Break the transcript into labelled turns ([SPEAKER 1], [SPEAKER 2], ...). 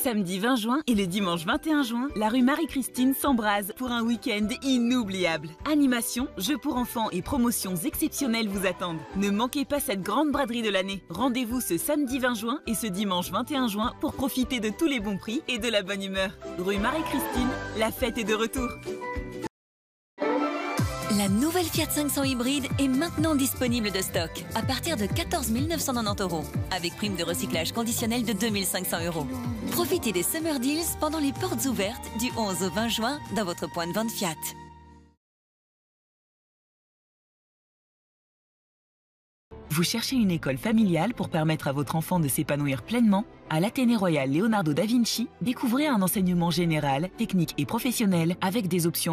[SPEAKER 1] samedi 20 juin et le dimanche 21 juin, la rue Marie-Christine s'embrase pour un week-end inoubliable. Animation, jeux pour enfants et promotions exceptionnelles vous attendent. Ne manquez pas cette grande braderie de l'année. Rendez-vous ce samedi 20 juin et ce dimanche 21 juin pour profiter de tous les bons prix et de la bonne humeur. Rue Marie-Christine, la fête est de retour.
[SPEAKER 2] La nouvelle Fiat 500 hybride est maintenant disponible de stock à partir de 14 990 €, avec prime de recyclage conditionnelle de 2 500 €. Profitez des Summer Deals pendant les portes ouvertes du 11 au 20 juin dans votre point de vente Fiat.
[SPEAKER 1] Vous cherchez une école familiale pour permettre à votre enfant de s'épanouir pleinement? À l'Athénée Royal Leonardo da Vinci, découvrez un enseignement général, technique et professionnel avec des options